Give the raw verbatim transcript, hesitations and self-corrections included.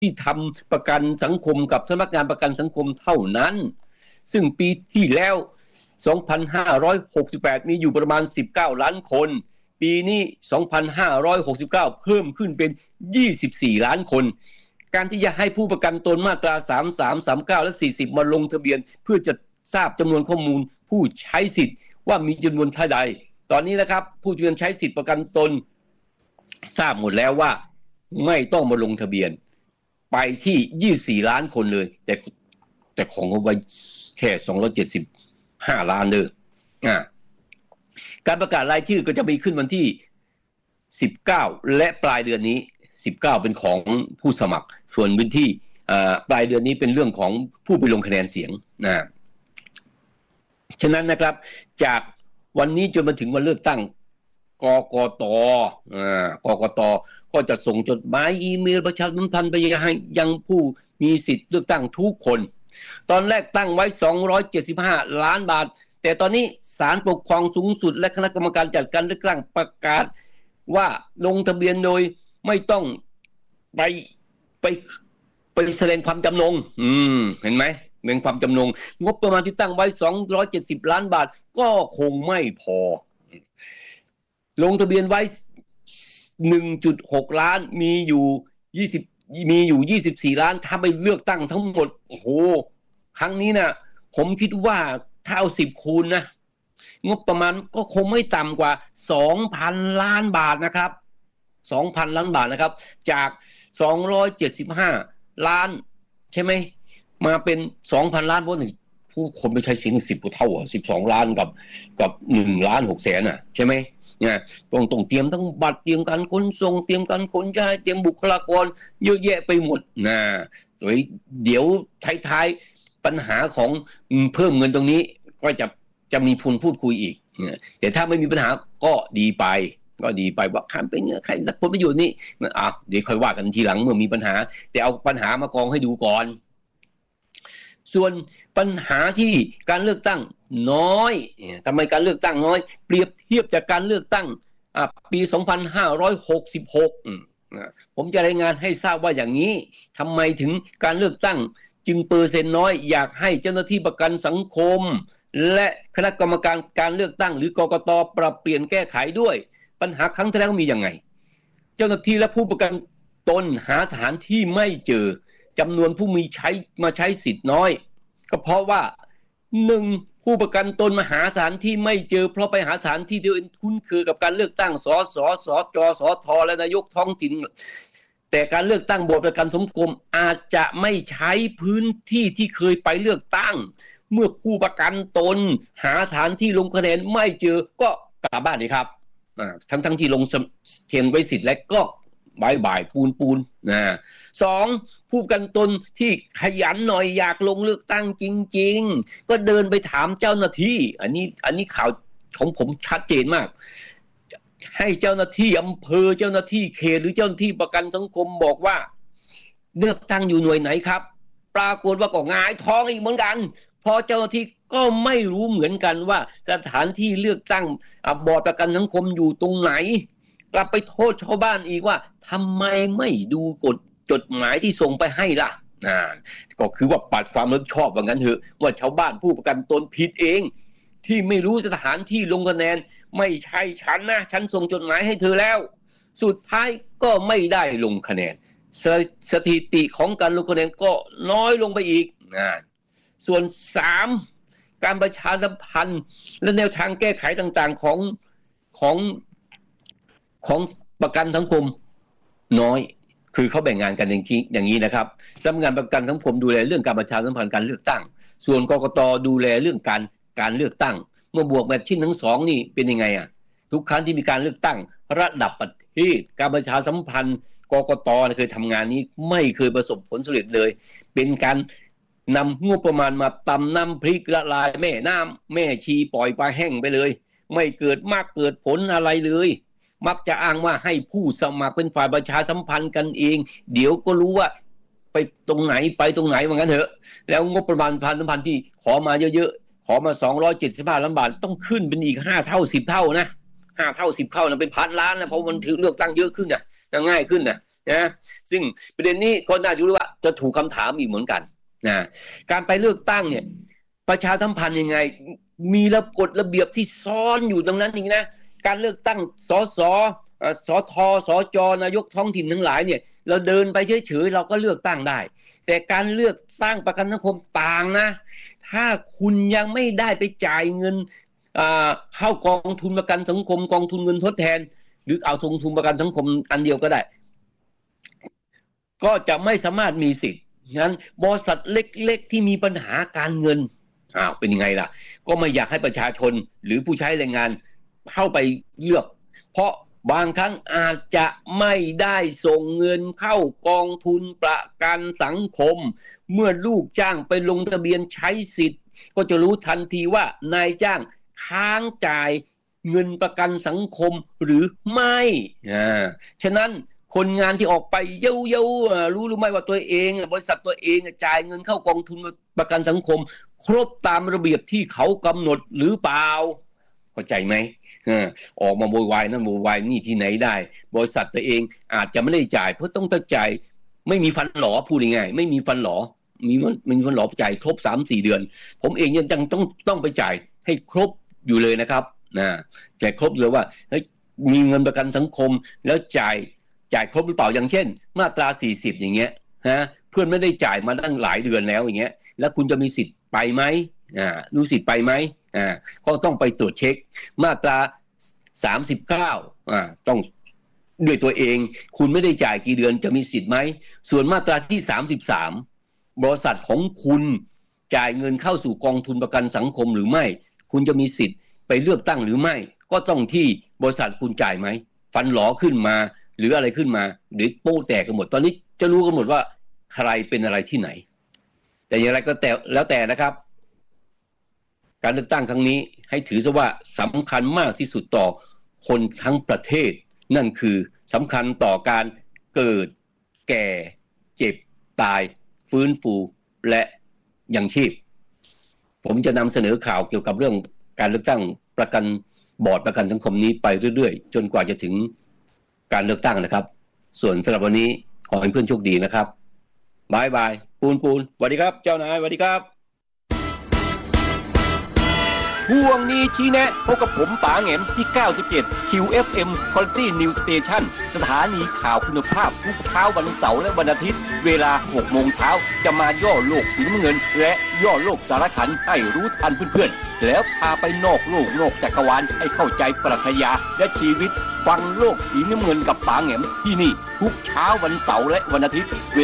ที่ทำประกันสังคมกับสำนักงานประกันสังคมเท่านั้นซึ่งปีที่แล้วสองพันห้าร้อยหกสิบแปดมีอยู่ประมาณสิบเก้าล้านคนปีนี้สองพันห้าร้อยหกสิบเก้าเพิ่มขึ้นเป็นยี่สิบสี่ล้านคนการที่จะให้ผู้ประกันตนมาตราสามสิบสาม สามสิบเก้าและสี่สิบมาลงทะเบียนเพื่อจะทราบจำนวนข้อมูลผู้ใช้สิทธิ์ว่ามีจำนวนเท่าใดตอนนี้นะครับผู้ที่ใช้สิทธิ์ประกันตนทราบหมดแล้วว่าไม่ต้องมาลงทะเบียนไปที่ยี่สิบสี่ล้านคนเลยแต่แต่ของเอาไว้แค่สองร้อยเจ็ดสิบห้าล้านเด้ออ่าการประกาศรายชื่อก็จะมีขึ้นวันที่สิบเก้าและปลายเดือนนี้สิบเก้าเป็นของผู้สมัครส่วนวันที่ปลายเดือนนี้เป็นเรื่องของผู้ไปลงคะแนนเสียงนะฉะนั้นนะครับจากวันนี้จนมาถึงวันเลือกตั้งกกตอ่ากกตก็จะส่งจดหมายอีเมลประชาสัมพันธ์ไปยังยังผู้มีสิทธิ์เลือกตั้งทุกคนตอนแรกตั้งไว้สองร้อยเจ็ดสิบห้าล้านบาทแต่ตอนนี้ศาลปกครองสูงสุดและคณะกรรมการจัดการเลือกตั้งประกาศว่าลงทะเบียนโดยไม่ต้องไปไปไปแสดงความจำนงอืมเห็นไหมเป็นความจำนงงบประมาณที่ตั้งไว้สองร้อยเจ็ดสิบล้านบาทก็คงไม่พอลงทะเบียนไว้ หนึ่งจุดหก ล้านมีอยู่ยี่สิบมีอยู่ยี่สิบสี่ล้านถ้าไปเลือกตั้งทั้งหมดโอ้โหครั้งนี้นะผมคิดว่าถ้าเอาสิบคูณนะงบประมาณก็คงไม่ต่ำกว่า สองพัน ล้านบาทนะครับ สองพัน ล้านบาทนะครับจากสองร้อยเจ็ดสิบห้าล้านใช่ไหมมาเป็น สองพัน ล้านเพราะหนึ่งผู้คนไปใช้สิทธิ์สิบกว่าเท่าอ่ะสิบสองล้านกับกับหนึ่งล้านหกแสนอ่ะใช่ไหมเนี่ยต้องต้องเตรียมทั้งบัตรเตรียมการขนส่งเตรียมการขนย้ายเตรียมบุคลากรเยอะแยะไปหมดนะโดยเดี๋ยวท้ายๆปัญหาของเพิ่มเงินตรงนี้ก็จะจะมีพูนพูดคุยอีกแต่ถ้าไม่มีปัญหาก็ดีไปก็ดีไปว่าใครเป็นใครผลประโยชน์นี่อ่ะเดี๋ยวค่อยว่ากันทีหลังเมื่อมีปัญหาแต่เอาปัญหามากองให้ดูก่อนส่วนปัญหาที่การเลือกตั้งน้อยทำไมการเลือกตั้งน้อยเปรียบเทียบจากการเลือกตั้งปีสองพันห้าร้อยหกสิบหกผมจะรายงานให้ทราบว่าอย่างนี้ทำไมถึงการเลือกตั้งจึงเปอร์เซ็นต์น้อยอยากให้เจ้าหน้าที่ประกันสังคมและคณะกรรมการการเลือกตั้งหรือกกต.ปรับเปลี่ยนแก้ไขด้วยปัญหาครั้งที่แล้วมีอย่างไงเจ้าหน้าที่และผู้ประกันตนหาสถานที่ไม่เจอจำนวนผู้มีใช้มาใช้สิทธิ์น้อยก็เพราะว่าหนึ่งผู้ประกันตนมาหาสถานที่ไม่เจอเพราะไปหาสถานที่ที่คุ้นเคยกับการเลือกตั้งสสสจสทและนายกท้องถิ่นแต่การเลือกตั้งบอร์ดประกันสังคมอาจจะไม่ใช้พื้นที่ที่เคยไปเลือกตั้งเมื่อผู้ประกันตนหาสถานที่ลงคะแนนไม่เจอก็กลับบ้านดีครับทั้งทั้งที่ลงเทียนไว้สิทธิ์และก็บายบายปูนปูนนะสองผู้ประกันตนที่ขยันหน่อยอยากลงเลือกตั้งจริงๆก็เดินไปถามเจ้าหน้าที่อันนี้อันนี้ข่าวของผมชัดเจนมากให้เจ้าหน้าที่อำเภอเจ้าหน้าที่เขตหรือเจ้าหน้าที่ประกันสังคมบอกว่าเลือกตั้งอยู่หน่วยไหนครับปรากฏว่าก็หงายท้องอีกเหมือนกันพอเจ้าหน้าที่ก็ไม่รู้เหมือนกันว่าสถานที่เลือกตั้งบอร์ดประกันสังคมอยู่ตรงไหนกลับไปโทษชาวบ้านอีกว่าทำไมไม่ดูกฎจดหมายที่ส่งไปให้ล่ะอ่าก็คือว่าปัดความรับผิดชอบว่างั้นเถอะว่าชาวบ้านผู้ประกันตนผิดเองที่ไม่รู้สถานที่ลงคะแนนไม่ใช่ฉันนะฉันส่งจดหมายให้เธอแล้วสุดท้ายก็ไม่ได้ลงคะแนนส, สถิติของการลงคะแนนก็น้อยลงไปอีกอ่าส่วนสามการประชาสัมพันธ์และแนวทางแก้ไขต่างๆของของของประกันสังคมน้อยคือเขาแบ่งงานกันอย่างนี้อย่างนี้นะครับสำนักงานประกันสังคมดูแลเรื่องการประชาสัมพันธ์การเลือกตั้งส่วนกกต.ดูแลเรื่องการการเลือกตั้งเมื่อบวกแบบชิ้นทั้งสองนี่เป็นยังไงอ่ะทุกครั้งที่มีการเลือกตั้งระดับประเทศการประชาสัมพันธ์กกต.เคยทำงานนี้ไม่เคยประสบผลสำเร็จเลยเป็นการนำงบประมาณมาตำน้ำพริกละลายแม่น้ำแม่ชีปล่อยปลาแห้งไปเลยไม่เกิดมากเกิดผลอะไรเลยมักจะอ้างว่าให้ผู้สมัครเป็นฝ่ายประชาสัมพันธ์กันเองเดี๋ยวก็รู้ว่าไปตรงไหนไปตรงไหนว่างั้นเถอะแล้วงบประมาณพันสัมพันธ์ที่ขอมาเยอะๆขอมาสองร้อยเจ็ดสิบห้าล้านบาทต้องขึ้นเป็นอีกห้าเท่าสิบเท่านะห้าเท่าสิบเท่านะเป็นพันล้านนะเพราะมันถือเลือกตั้งเยอะขึ้นน่ะง่ายขึ้นน่ะนะซึ่งประเด็นนี้ก็น่าจะรู้ว่าจะถูกคำถามอีกเหมือนกันนะการไปเลือกตั้งเนี่ยประชาสัมพันธ์ยังไงมีระกฎระเบียบที่ซ้อนอยู่ตรงนั้นจริงนะการเลือกตั้งสสสทสจนายกท้องถิ่นทั้งหลายเนี่ยเราเดินไปเฉยๆเราก็เลือกตั้งได้แต่การเลือกตั้งประกันสังคมต่างนะถ้าคุณยังไม่ได้ไปจ่ายเงินเข้ากองทุนประกันสังคมกองทุนเงินทดแทนหรือเอากองทุนประกันสังคมอันเดียวก็ได้ก็จะไม่สามารถมีสิทธิ์งั้นบริษัทเล็กๆที่มีปัญหาการเงินอ้าวเป็นยังไงล่ะก็ไม่อยากให้ประชาชนหรือผู้ใช้แรงงานเข้าไปเลือกเพราะบางครั้งอาจจะไม่ได้ส่งเงินเข้ากองทุนประกันสังคมเมื่อลูกจ้างไปลงทะเบียนใช้สิทธิ์ก็จะรู้ทันทีว่านายจ้างค้างจ่ายเงินประกันสังคมหรือไม่อ่าฉะนั้นคนงานที่ออกไปเย้าๆรู้หรือไม่ว่าตัวเองบริษัทตัวเองจ่ายเงินเข้ากองทุนประกันสังคมครบตามระเบียบที่เขากำหนดหรือเปล่าเข้าใจไหมออกมาโวยวายนั่นโวยวายนี่ที่ไหนได้บริษัทตัวเองอาจจะไม่ได้จ่ายเพราะต้องต้องจ่ายไม่มีฟันหลอพูดง่ายๆไม่มีฟันหลอมีมันมีฟันหลอจ่ายครบ สามสี่ เดือนผมเองยังต้องต้องต้องไปจ่ายให้ครบอยู่เลยนะครับนะจ่ายครบเลยว่าเฮ้ยมีเงินประกันสังคมแล้วจ่ายจ่ายครบหรือเปล่าอย่างเช่นมาตราสี่สิบอย่างเงี้ยฮะเพื่อนไม่ได้จ่ายมาตั้งหลายเดือนแล้วอย่างเงี้ยแล้วคุณจะมีสิทธิ์ไปไหมอ่ารู้สิทธิ์ไปไหมอ่าก็ต้องไปตรวจเช็คมาตราสามสิบเก้าอ่าต้องด้วยตัวเองคุณไม่ได้จ่ายกี่เดือนจะมีสิทธิ์ไหมส่วนมาตราที่สามสิบสามบริษัทของคุณจ่ายเงินเข้าสู่กองทุนประกันสังคมหรือไม่คุณจะมีสิทธิ์ไปเลือกตั้งหรือไม่ก็ต้องที่บริษัทคุณจ่ายไหมฟันหลอขึ้นมาหรืออะไรขึ้นมาหรือโป้แตกกันหมดตอนนี้จะรู้กันหมดว่าใครเป็นอะไรที่ไหนแต่อย่างไรก็แต่แล้วแต่นะครับการเลือกตั้งครั้งนี้ให้ถือซะว่าสำคัญมากที่สุดต่อคนทั้งประเทศนั่นคือสำคัญต่อการเกิดแก่เจ็บตายฟื้นฟูและยังชีพผมจะนำเสนอข่าวเกี่ยวกับเรื่องการเลือกตั้งประกันบอร์ดประกันสังคมนี้ไปเรื่อยๆจนกว่าจะถึงการเลือกตั้งนะครับส่วนสำหรับวันนี้ขอให้เพื่อนโชคดีนะครับบายบายปูนปูนสวัสดีครับเจ้านายสวัสดีครับช่วงนี้ชี้แนะพบกับผมป๋าแหงมที่เก้าสิบเจ็ด คิว เอฟ เอ็ม Quality News Station สถานีข่าวคุณภาพทุกเช้าวันเสาร์และวันอาทิตย์เวลา หกโมงเช้าจะมาย่อโลกสีน้ำเงินและย่อโลกสารขันให้รู้ทันเพื่อนๆแล้วพาไปนอกโลกนอกจักรวาลให้เข้าใจปรัชญาและชีวิตฟังโลกสีน้ำเงินกับป๋าแหงมที่นี่ทุกเช้าวันเสาร์และวันอาทิตย์